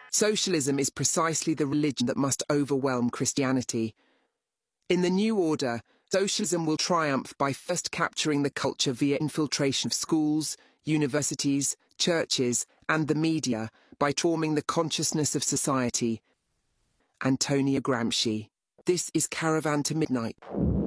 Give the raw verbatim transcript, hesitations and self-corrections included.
Socialism is precisely the religion that must overwhelm Christianity. In the new order, socialism will triumph by first capturing the culture via infiltration of schools, universities, churches, and the media, by transforming the consciousness of society. Antonio Gramsci. This is Caravan to Midnight.